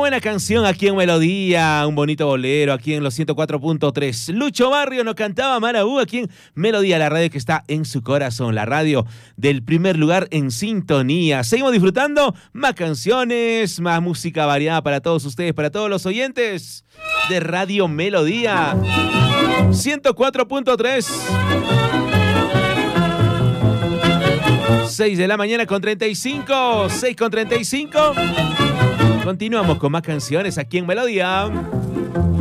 buena canción aquí en Melodía, un bonito bolero aquí en los 104.3. Lucho Barrio nos cantaba Marabú aquí en Melodía, la radio que está en su corazón, la radio del primer lugar en sintonía. Seguimos disfrutando más canciones, más música variada para todos ustedes, para todos los oyentes de Radio Melodía 104.3. 6 de la mañana con 35, 6 con 35. Continuamos con más canciones aquí en Melodía.